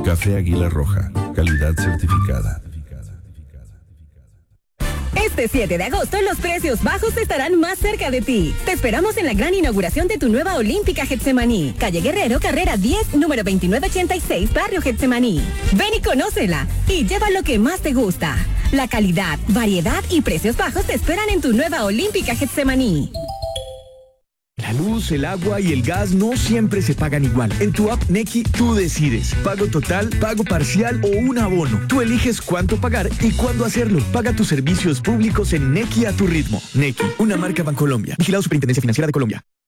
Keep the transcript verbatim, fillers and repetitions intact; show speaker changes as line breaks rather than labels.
Café Águila Roja, calidad certificada.
Este siete de agosto los precios bajos estarán más cerca de ti. Te esperamos en la gran inauguración de tu nueva Olímpica Getsemaní. Calle Guerrero, carrera diez, número veintinueve ochenta y seis, Barrio Getsemaní. Ven y conócela y lleva lo que más te gusta. La calidad, variedad y precios bajos te esperan en tu nueva Olímpica Getsemaní.
La luz, el agua y el gas no siempre se pagan igual. En tu app Nequi tú decides. Pago total, pago parcial o un abono. Tú eliges cuánto pagar y cuándo hacerlo. Paga tus servicios públicos en Nequi a tu ritmo. Nequi, una marca Bancolombia. Vigilado Superintendencia Financiera de Colombia.